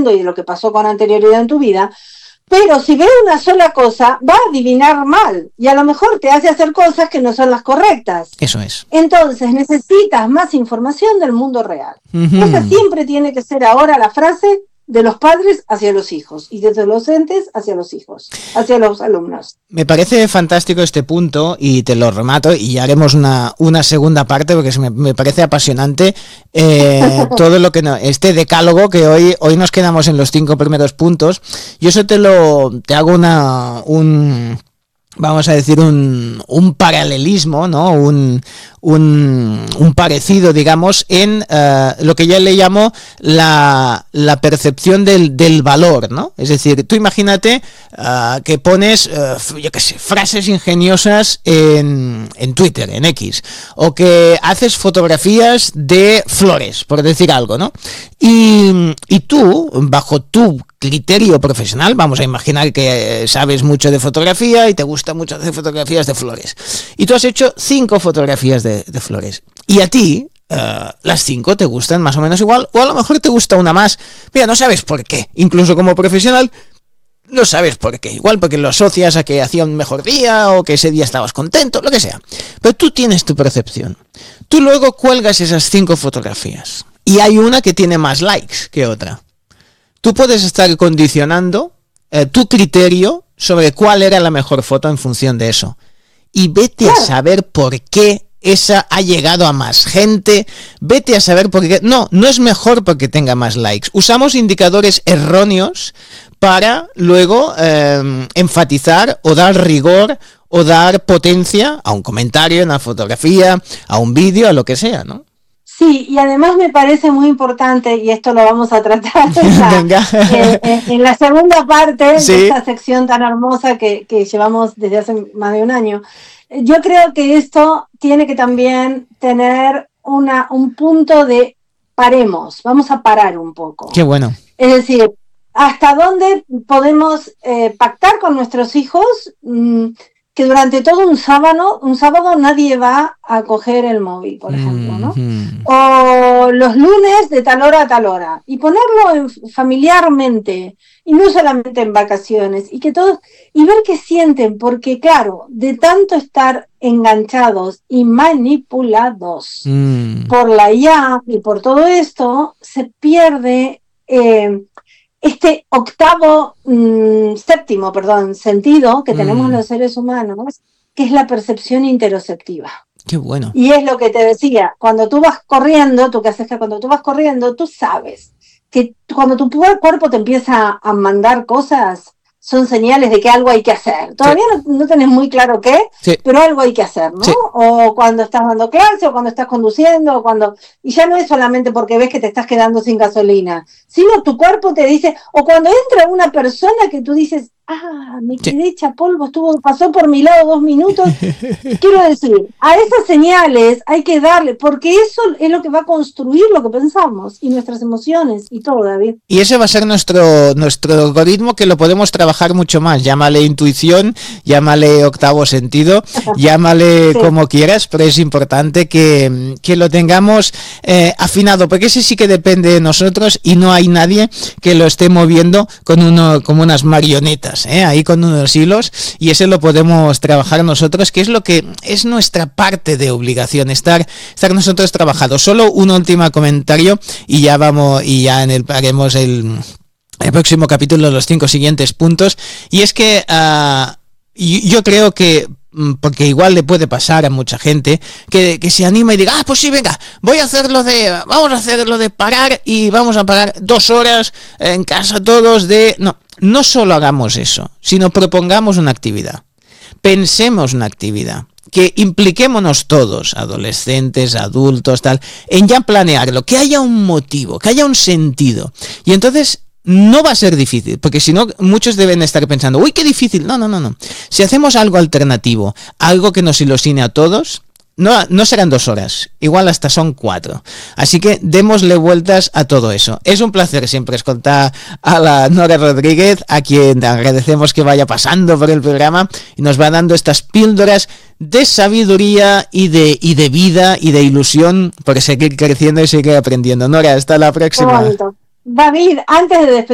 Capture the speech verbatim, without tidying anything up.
mundo y de lo que pasó con anterioridad en tu vida, pero si ve una sola cosa, va a adivinar mal y a lo mejor te hace hacer cosas que no son las correctas. Eso es. Entonces necesitas más información del mundo real. Uh-huh. Esa siempre tiene que ser ahora la frase de los padres hacia los hijos y desde los docentes hacia los hijos, hacia los alumnos. Me parece fantástico este punto y te lo remato y ya haremos una, una segunda parte porque me, me parece apasionante eh, todo lo que no, este decálogo que hoy hoy nos quedamos en los cinco primeros puntos. Yo eso te lo te hago una un vamos a decir un, un paralelismo, ¿no? Un, un, un parecido, digamos, en uh, lo que yo le llamo la, la percepción del, del valor, ¿no? Es decir, tú imagínate uh, que pones, uh, yo qué sé, frases ingeniosas en, en Twitter, en X, o que haces fotografías de flores, por decir algo, ¿no? Y, y tú, bajo tu criterio profesional, vamos a imaginar que sabes mucho de fotografía y te gusta mucho hacer fotografías de flores, y tú has hecho cinco fotografías de, de flores, y a ti uh, las cinco te gustan más o menos igual, o a lo mejor te gusta una más, mira, no sabes por qué, incluso como profesional no sabes por qué, igual porque lo asocias a que hacía un mejor día o que ese día estabas contento, lo que sea, pero tú tienes tu percepción, tú luego cuelgas esas cinco fotografías y hay una que tiene más likes que otra. Tú puedes estar condicionando eh, tu criterio sobre cuál era la mejor foto en función de eso. Y vete a saber por qué esa ha llegado a más gente. Vete a saber por qué. No, no es mejor porque tenga más likes. Usamos indicadores erróneos para luego eh, enfatizar o dar rigor o dar potencia a un comentario, a una fotografía, a un vídeo, a lo que sea, ¿no? Sí, y además me parece muy importante, y esto lo vamos a tratar en la, eh, eh, en la segunda parte sí. de esta sección tan hermosa que, que llevamos desde hace más de un año. Yo creo que esto tiene que también tener una, un punto de paremos, vamos a parar un poco. Qué bueno. Es decir, ¿hasta dónde podemos eh, pactar con nuestros hijos? Mmm, que durante todo un sábado, un sábado nadie va a coger el móvil, por ejemplo, ¿no? Mm-hmm. O los lunes de tal hora a tal hora. Y ponerlo en, familiarmente, y no solamente en vacaciones, y que todos, y ver qué sienten, porque claro, de tanto estar enganchados y manipulados mm. por la I A y por todo esto, se pierde eh, este octavo, mmm, séptimo, perdón, sentido que mm. tenemos los seres humanos, que es la percepción interoceptiva. Qué bueno. Y es lo que te decía, cuando tú vas corriendo, tú que haces que cuando tú vas corriendo, tú sabes que cuando tu cuerpo te empieza a mandar cosas, son señales de que algo hay que hacer. Todavía sí. no, no tenés muy claro qué, sí. pero algo hay que hacer, ¿no? Sí. O cuando estás dando clase, o cuando estás conduciendo, o cuando... Y ya no es solamente porque ves que te estás quedando sin gasolina, sino tu cuerpo te dice, o cuando entra una persona que tú dices, ah, me quedé sí. hecha polvo, estuvo, pasó por mi lado dos minutos. Quiero decir, a esas señales hay que darle, porque eso es lo que va a construir lo que pensamos, y nuestras emociones, y todo, David. Y ese va a ser nuestro, nuestro algoritmo, que lo podemos trabajar mucho más. Llámale intuición, llámale octavo sentido, llámale sí. como quieras, pero es importante que, que lo tengamos eh, afinado, porque ese sí que depende de nosotros, y no hay nadie que lo esté moviendo con uno, como unas marionetas. ¿Eh? Ahí con unos hilos, y ese lo podemos trabajar nosotros, que es lo que es nuestra parte de obligación, estar estar nosotros trabajados. Solo un último comentario y ya vamos, y ya en el haremos el, el próximo capítulo, los cinco siguientes puntos, y es que uh, yo creo que, porque igual le puede pasar a mucha gente que, que se anima y diga, ah, pues sí, venga, voy a hacerlo de, vamos a hacerlo de parar, y vamos a parar dos horas en casa todos de... No, no solo hagamos eso, sino propongamos una actividad, pensemos una actividad, que impliquémonos todos, adolescentes, adultos, tal, en ya planearlo, que haya un motivo, que haya un sentido, y entonces... No va a ser difícil, porque si no, muchos deben estar pensando, uy, qué difícil. No, no, no, no. Si hacemos algo alternativo, algo que nos ilusione a todos, no, no serán dos horas, igual hasta son cuatro. Así que démosle vueltas a todo eso. Es un placer siempre escoltar a la Nora Rodríguez, a quien agradecemos que vaya pasando por el programa y nos va dando estas píldoras de sabiduría y de, y de vida y de ilusión por seguir creciendo y seguir aprendiendo. Nora, hasta la próxima. David, antes de despedir